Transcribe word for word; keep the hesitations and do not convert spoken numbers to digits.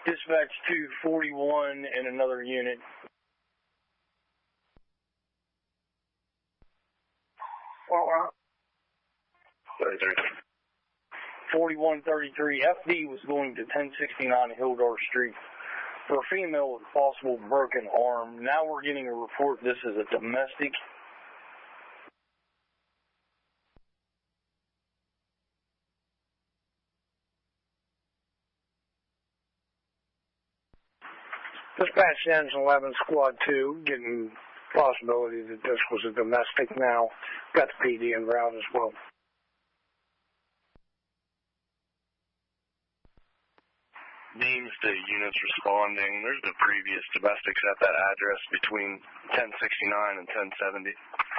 Dispatch two forty-one and another unit. What? thirty-three. forty-one thirty-three. F D was going to ten sixty-nine Hildar Street for a female with possible broken arm. Now we're getting a report this is a domestic. Dispatch ends eleven Squad two, getting possibility that this was a domestic now. Got the P D en route as well. Names to units responding. There's been previous domestics at that address between ten sixty-nine and ten seventy.